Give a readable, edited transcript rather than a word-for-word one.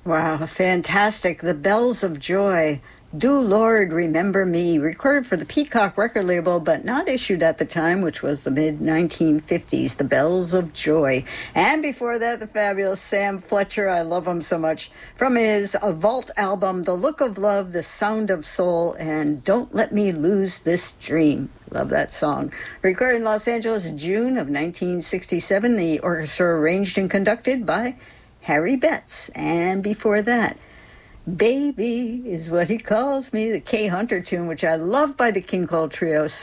Wow, fantastic. The Bells of Joy. Do Lord Remember Me, recorded for the Peacock record label, but not issued at the time, which was the mid-1950s, The Bells of Joy. And before that, the fabulous Sam Fletcher, I love him so much, from his Vault album, The Look of Love, The Sound of Soul, and Don't Let Me Lose This Dream. Love that song. Recorded in Los Angeles, June of 1967, the orchestra arranged and conducted by Harry Betts. And before that, Baby is What He Calls Me, the Kay Hunter tune, which I love by the King Cole Trio.